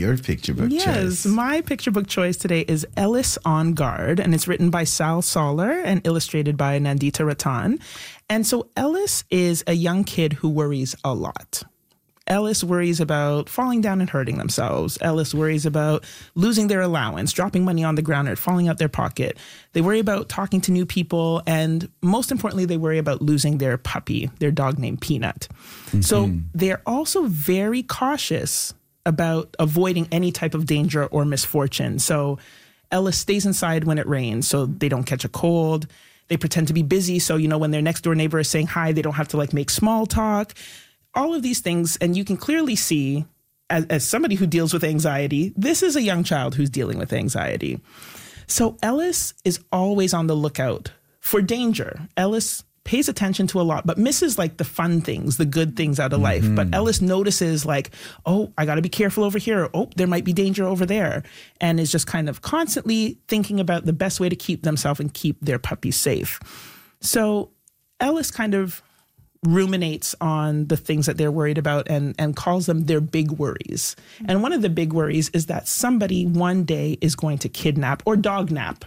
your picture book choice? Yes, my picture book choice today is Ellis on Guard, and it's written by Sal Soller and illustrated by Nandita Ratan. And so Ellis is a young kid who worries a lot. Ellis worries about falling down and hurting themselves. Ellis worries about losing their allowance, dropping money on the ground or falling out their pocket. They worry about talking to new people. And most importantly, they worry about losing their puppy, their dog named Peanut. So they're also very cautious about avoiding any type of danger or misfortune. So Ellis stays inside when it rains so they don't catch a cold. They pretend to be busy. So, when their next door neighbor is saying hi, they don't have to make small talk. All of these things, and you can clearly see, as somebody who deals with anxiety, this is a young child who's dealing with anxiety. So Ellis is always on the lookout for danger. Ellis pays attention to a lot, but misses the fun things, the good things out of life. But Ellis notices oh, I got to be careful over here. Oh, there might be danger over there. And is just kind of constantly thinking about the best way to keep themselves and keep their puppy safe. So Ellis kind of ruminates on the things that they're worried about and calls them their big worries. And one of the big worries is that somebody one day is going to kidnap or dognap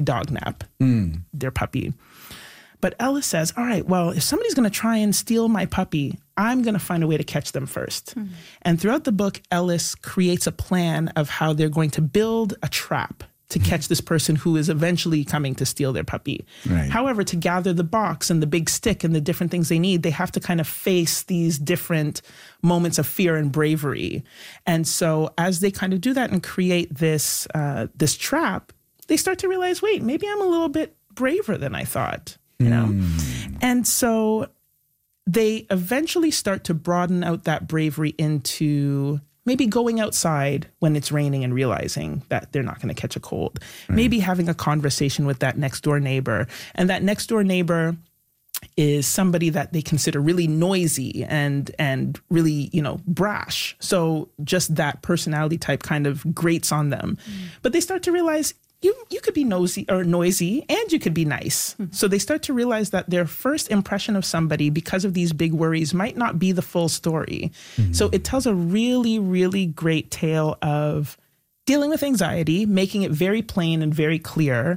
their puppy. But Ellis says, all right, well, if somebody's going to try and steal my puppy, I'm going to find a way to catch them first. And throughout the book, Ellis creates a plan of how they're going to build a trap to catch this person who is eventually coming to steal their puppy. Right. However, to gather the box and the big stick and the different things they need, they have to kind of face these different moments of fear and bravery. And so as they kind of do that and create this trap, they start to realize, wait, maybe I'm a little bit braver than I thought, And so they eventually start to broaden out that bravery into maybe going outside when it's raining and realizing that they're not going to catch a cold. Maybe having a conversation with that next door neighbor. And that next door neighbor is somebody that they consider really noisy and really, brash. So just that personality type kind of grates on them. But they start to realize you could be noisy and you could be nice. So they start to realize that their first impression of somebody, because of these big worries, might not be the full story. So it tells a really, really great tale of dealing with anxiety, making it very plain and very clear,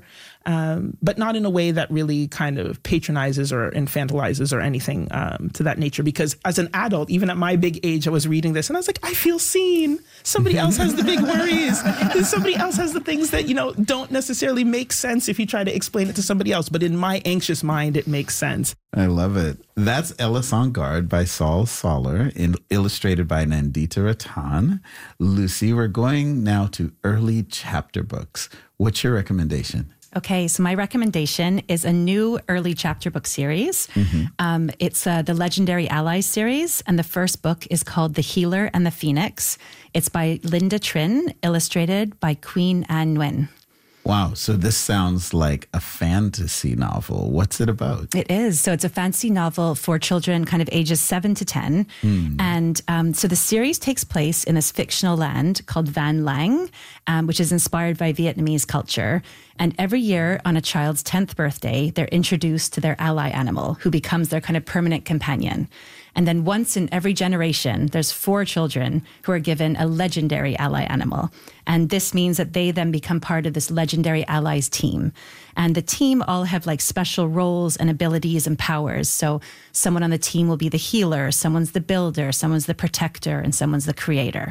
but not in a way that really kind of patronizes or infantilizes or anything to that nature. Because as an adult, even at my big age, I was reading this and I was like, I feel seen. Somebody else has the big worries. Somebody else has the things that, don't necessarily make sense if you try to explain it to somebody else. But in my anxious mind, it makes sense. I love it. That's Ellis on Guard by Sal Soller, illustrated by Nandita Ratan. Lucy, we're going now to early chapter books. What's your recommendation? Okay, so my recommendation is a new early chapter book series. It's the Legendary Allies series, and the first book is called The Healer and the Phoenix. It's by Linda Trin, illustrated by Queen Anne Nguyen. Wow. So this sounds like a fantasy novel. What's it about? It is. So it's a fantasy novel for children kind of ages 7 to 10. And so the series takes place in this fictional land called Van Lang, which is inspired by Vietnamese culture. And every year on a child's 10th birthday, they're introduced to their ally animal who becomes their kind of permanent companion. And then once in every generation, there's 4 children who are given a legendary ally animal. And this means that they then become part of this legendary allies team. And the team all have special roles and abilities and powers. So someone on the team will be the healer, someone's the builder, someone's the protector, and someone's the creator.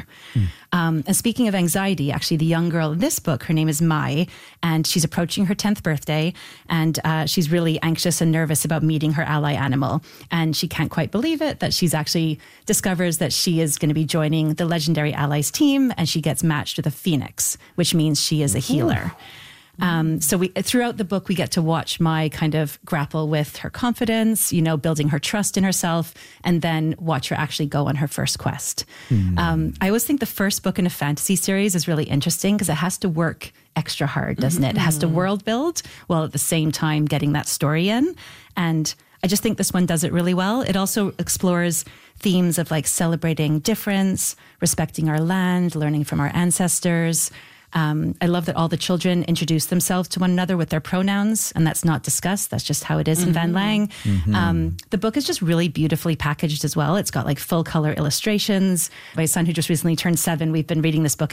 And speaking of anxiety, actually the young girl in this book, her name is Mai, and she's approaching her 10th birthday. And she's really anxious and nervous about meeting her ally animal. And she can't quite believe it, that she's actually discovers that she is going to be joining the legendary allies team, and she gets matched with a phoenix, which means she is a healer. So throughout the book, we get to watch Mai kind of grapple with her confidence, building her trust in herself, and then watch her actually go on her first quest. I always think the first book in a fantasy series is really interesting because it has to work extra hard, doesn't it? It has to world build while at the same time getting that story in. And I just think this one does it really well. It also explores themes of celebrating difference, respecting our land, learning from our ancestors. I love that all the children introduce themselves to one another with their pronouns, and that's not discussed. That's just how it is in Van Lang. The book is just really beautifully packaged as well. It's got full color illustrations. My son, who just recently turned 7, we've been reading this book